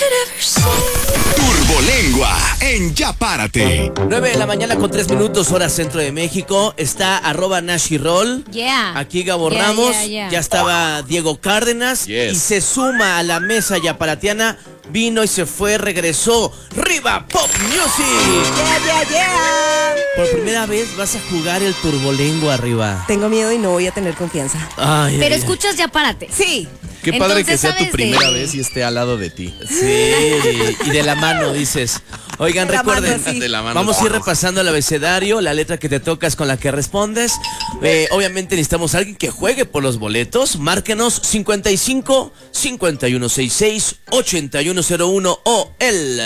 Turbolengua en Ya Párate. 9 de la mañana con 3 minutos, hora centro de México. Está @NashiRoll. Yeah. Aquí Gabo Ramos. Yeah. Ya estaba Diego Cárdenas. Yes. Y se suma a la mesa yaparatiana. Vino y se fue, regresó. ¡Riva Pop Music! Por primera vez vas a jugar el Turbolengua arriba. Tengo miedo y no voy a tener confianza. Ay, Pero ay, escuchas, ya párate. Sí. Qué padre Entonces, que sea tu ¿sabes primera de- vez y esté al lado de ti. ay. Sí, y de la mano dices. Oigan, De la mano, recuerden, sí. De la mano. vamos a ir repasando el abecedario, la letra que te toca es con la que respondes. Obviamente necesitamos a alguien que juegue por los boletos. Márquenos 55 5166 8101 o el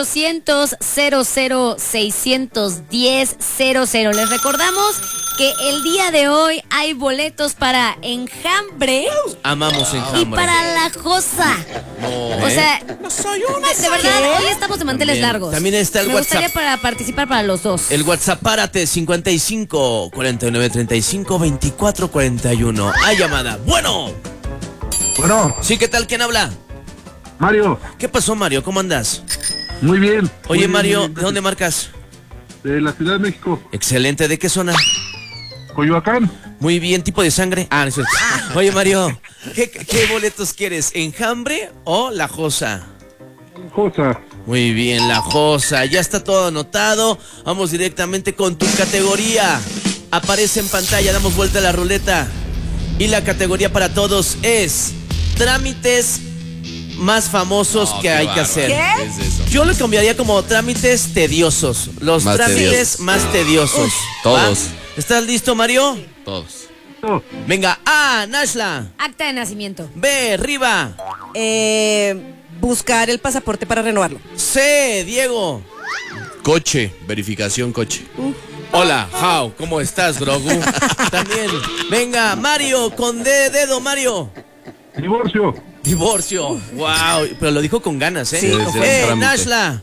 800-00-610-00. Les recordamos que el día de hoy hay boletos para Enjambre amamos y Enjambre. para La Josa. O sea, de verdad, hoy estamos de manteles También- largos. también está el Me gustaría WhatsApp. para participar para los dos. El WhatsApp, párate, 55 49 35 24 41. Hay llamada. Bueno. Bueno, Sí, ¿qué tal? ¿Quién habla? Mario, ¿Qué pasó, Mario? ¿Cómo andas? muy bien. Oye, Muy bien, Mario, muy ¿de bien, dónde marcas? De la Ciudad de México, Excelente. ¿De qué zona? Coyoacán. Muy bien, tipo de sangre. Ah, no es cierto. Oye, Mario, ¿qué boletos quieres? ¿Enjambre o La Josa? Josa. Muy bien, La Josa. Ya está todo anotado. Vamos directamente con tu categoría. Aparece en pantalla, damos vuelta a la ruleta. Y la categoría para todos es trámites más famosos que hay que hacer. ¿Qué? ¿Qué es eso? Yo lo cambiaría como trámites tediosos. Los Más trámites tediosos. más tediosos. Todos. ¿Va? ¿Estás listo, Mario? Todos. No, Venga, A, Nashla. Acta de nacimiento. B, Riva. Buscar el pasaporte para renovarlo. C, Diego. Coche, verificación coche. Hola, how, ¿cómo estás, Grogu? También. Venga, Mario, con D de dedo, Mario. divorcio. Divorcio. Wow, pero lo dijo con ganas, ¿eh? Sí, con trámite. Nashla.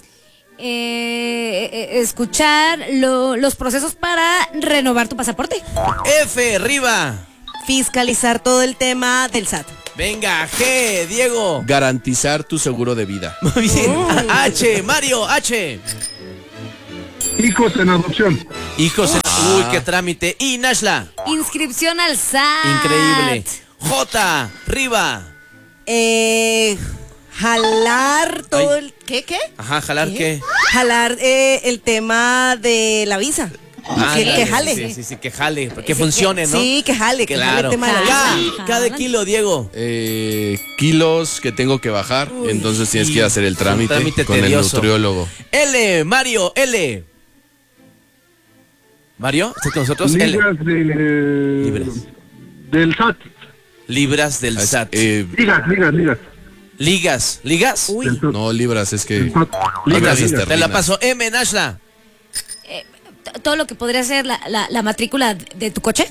Escuchar los procesos para renovar tu pasaporte. F, Riva. Fiscalizar todo el tema del SAT. Venga, G, Diego. Garantizar tu seguro de vida. Muy bien. H, Mario, H. Hijos en adopción. Hijos, uy, qué trámite. Y Nashla. Inscripción al SAT. Increíble. J, Riva. Jalar todo Ay. el... ¿Qué? Ajá, jalar qué. Jalar el tema de la visa. Que jale. Sí, que jale, que funcione, ¿no? Sí, que jale el Claro. tema de la visa. Cada kilo, Diego. Kilos que tengo que bajar. Entonces tienes que ir a hacer el trámite, trámite con tedioso. el nutriólogo. L, Mario, L. Mario, ¿estás con nosotros? L. Ligas Libras. del SAT. Libras del SAT. Ligas. ¿Ligas? Uy. Del SAT. No, libras, es que... Del SAT. Otra Ligas. vez, ligas. te la paso. M, Nashla. Todo lo que podría ser la matrícula de tu coche.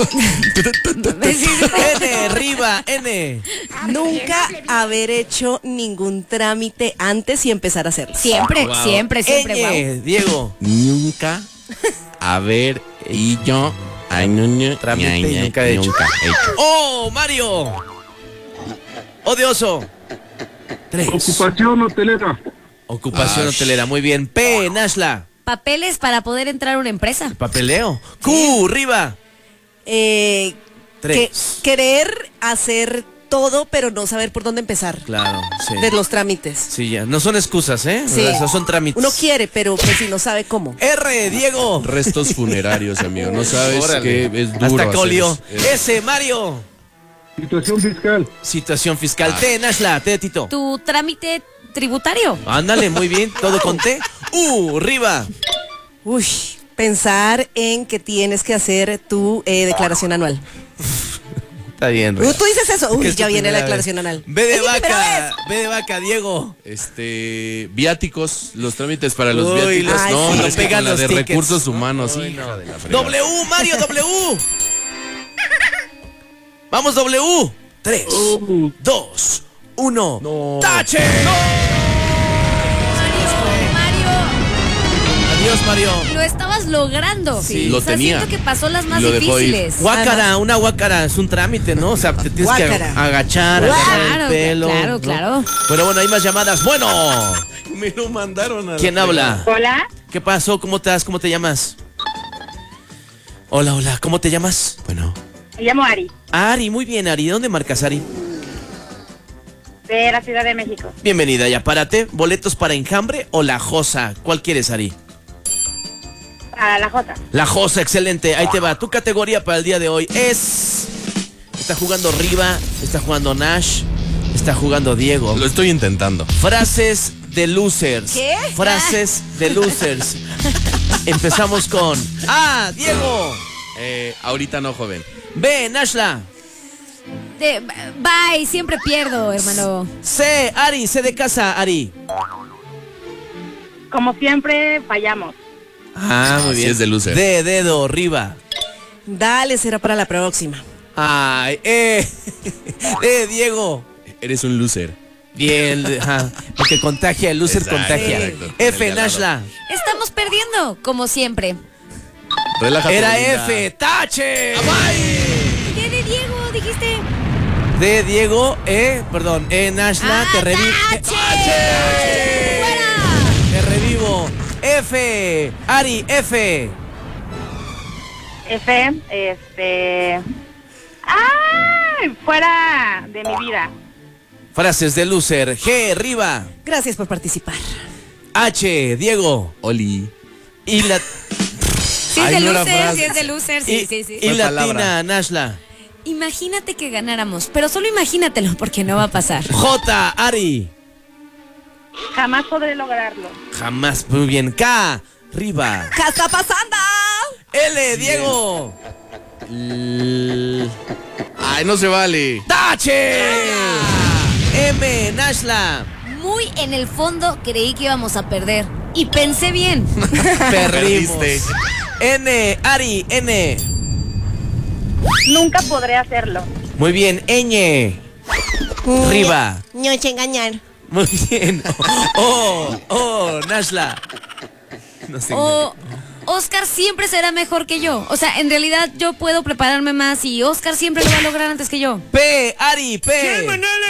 N, Riva, N. Nunca haber hecho ningún trámite antes y empezar a hacerlo. Siempre, Wow. siempre, Ñ, Diego. Nunca haber y yo... Ay, no, Trámite y nunca he hecho. Nunca he hecho. Oh, Mario. Odioso. 3. Ocupación hotelera. Ocupación hotelera, muy bien. P, Nashla. Papeles para poder entrar a una empresa. Papeleo. Q, Riva. 3. 3. Querer hacer todo, pero no saber por dónde empezar. Claro, sí. De los trámites. Sí, ya. No son excusas, ¿eh? Sí. Esos son trámites. Uno quiere, pero pues si no sabe cómo. R, Diego. Restos funerarios, amigo. No sabes Órale. que es duro. Hasta hacer Colio. eso. S, Mario. Situación fiscal. Situación fiscal. T, Nashla. T de Tito. Tu trámite tributario. Ándale, muy bien. Todo con T. Riva. Uy, pensar en que tienes que hacer tu declaración anual. Está bien, Riva. Tú dices eso. Que Uy, es tu ya viene la primera declaración vez. anual. B de Es mi primera vaca. vez. B de vaca, Diego. Viáticos, los trámites para los Uy, viáticos. ay, No, sí. no es que Pegan con la los de tickets. recursos humanos. Ay, hija no. de la fregada. W, Mario, W. Vamos, W. 3, 2, 1. No. ¡Tache! Mario. Adiós, Mario. Lo estabas logrando. Sí, lo o sea, tenía. siento que pasó las más Lo dejó ir. difíciles. Guácara, una guácara es un trámite, ¿no? O sea, te tienes que Guácara. agachar, agarrar el Claro, pelo. claro, ¿no? claro. Pero bueno, hay más llamadas. Bueno, Me lo mandaron a ¿quién habla? Hola, ¿Qué pasó? ¿Cómo estás? ¿Cómo te llamas? Hola, hola. ¿Cómo te llamas? Bueno. me llamo Ari, Ari, muy bien, Ari. ¿De dónde marcas, Ari? de la Ciudad de México. Bienvenida, ya párate. ¿Boletos para Enjambre o La Josa? ¿Cuál quieres, Ari? A la Jota. La Josa, excelente. Ahí te va. Tu categoría para el día de hoy es... Está jugando Riva, está jugando Nash, está jugando Diego. Lo estoy intentando. Frases de losers. ¿Qué? Frases de losers. Empezamos con A, Diego. Ahorita no, joven. B, Nashla. Bye, siempre pierdo, hermano. C, Ari, C de casa, Ari. Como siempre, fallamos. Ah, muy Así bien. es de loser. D, dedo, Riva. Dale, será para la próxima. Ay, Diego. Eres un loser. Bien, ajá, porque contagia, el loser Exacto, contagia. exacto. F, El galado. Nashla. Estamos perdiendo, como siempre. Relájate. Era linda. F, tache. ¿Qué de Diego dijiste? D, Diego, perdón, Nashla, te revivo. ¡Fuera! Te revivo. F, Ari, F. F, ¡ay! Fuera de mi vida. Frases de loser. G, Riva. Gracias por participar. H, Diego. Oli. Y la Sí, es Ay, de no era loser, frase. sí es de loser, sí, y, sí, sí. y Fue latina, palabra. Nashla. Imagínate que ganáramos, pero solo imagínatelo porque no va a pasar. J, Ari. Jamás podré lograrlo. Jamás. Muy bien. K, Riva. ¿Qué está pasando? L, Diego. Ay, no se vale. ¡Tache! M, Nashla. Muy en el fondo creí que íbamos a perder. Y pensé bien. Perdimos. Perdiste. N, Ari, N. Nunca podré hacerlo. Muy bien. Ñ. Riva. No te engañar. Muy bien. Nashla. No sé. O Oscar siempre será mejor que yo. O sea, en realidad yo puedo prepararme más y Oscar siempre lo va a lograr antes que yo. P, Ari, P.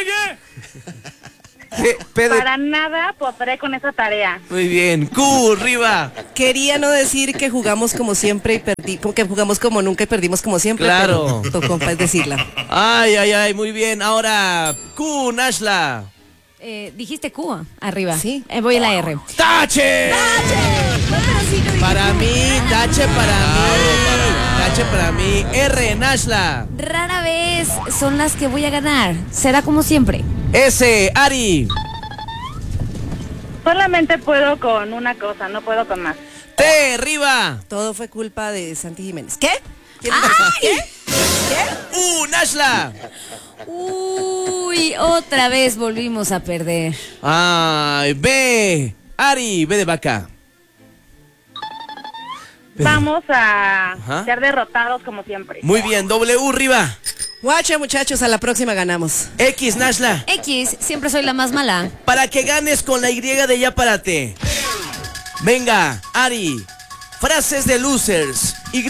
P de... Para nada podré con esa tarea. Muy bien. Q, Riva. Quería no decir que jugamos como siempre y perdí, como que jugamos como nunca y perdimos como siempre. Claro. Pero tocó es decirla. Ay, ay, ay. Muy bien. Ahora, Q, Nashla. Dijiste Q arriba. Sí. Voy a la R. ¡Tache! Para mí, tache para mí. Tache para mí. R, Nashla. Rara vez son las que voy a ganar. Será como siempre. S, Ari. Solamente puedo con una cosa, no puedo con más. T, Riva. Todo fue culpa de Santi Jiménez. ¿Qué? U, Nashla. Uy, otra vez volvimos a perder. Ay, B, Ari, B de vaca. Vamos a Ajá. ser derrotados como siempre. Muy bien, W, Riva. Guacha, muchachos, a la próxima ganamos. X, Nashla. X, siempre soy la más mala. Para que ganes con la Y de ya párate. Venga, Ari. Frases de losers. Y.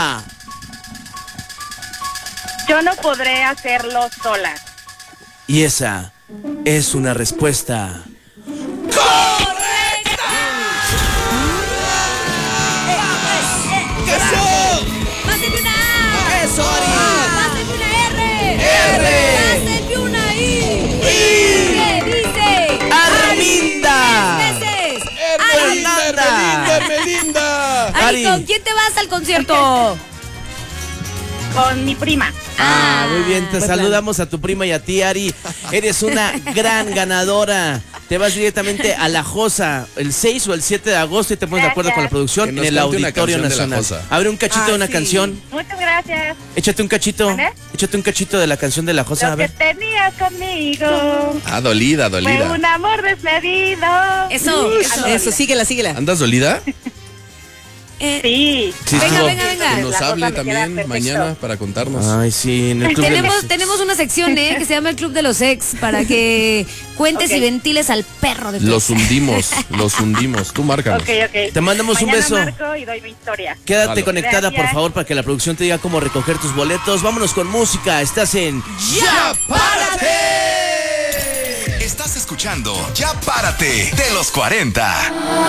Yo no podré hacerlo sola. Y esa es una respuesta. ¡Pásenme una A! ¡Eso, Ari! ¡Pásenme una R! R. ¡Pásenme una I! ¿Qué dice? ¡Arminda! ¡Tres veces! ¡Fernanda! Melinda! Ari, Ari. ¿con quién te vas al concierto? Con mi prima. Muy bien, te saludamos a tu prima y a ti, Ari. Eres una gran ganadora. Te vas directamente a La Josa el 6 o el 7 de agosto y te pones de acuerdo con la producción Que en nos el cante una Auditorio canción de La Nacional. Josa. Abre un cachito de una sí. canción. Muchas gracias. Échate un cachito. ¿Vale? Échate un cachito de la canción de La Josa. A Lo que ver. tenías conmigo Ah, dolida, fue dolida. un amor desmedido. Eso, Eso, síguela. ¿Andas dolida? Sí. Sí, Venga, estuvo. venga, Que venga. nos La cosa hable me queda también perfecto. mañana para contarnos. Ay, sí, en el club de los... Tenemos una sección, que se llama el Club de los Ex, para que cuentes Ok. y ventiles al perro de tu Los ex. hundimos. Tú márcanos. Ok, ok. Te mandamos un Mañana beso. marco y doy mi historia. Quédate Jalo. conectada, por Gracias. favor, para que la producción te diga cómo recoger tus boletos. Vámonos con música. Estás en ¡Ya párate! Estás escuchando Ya párate de los 40.